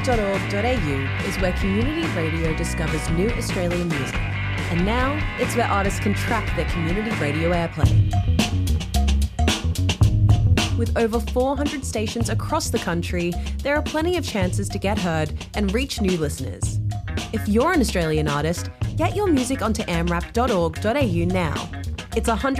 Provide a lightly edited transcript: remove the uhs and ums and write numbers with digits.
amrap.org.au is where community radio discovers new Australian music. And now it's where artists can track their community radio airplay. With over 400 stations across the country, there are plenty of chances to get heard and reach new listeners. If you're an Australian artist, get your music onto amrap.org.au now. It's 100%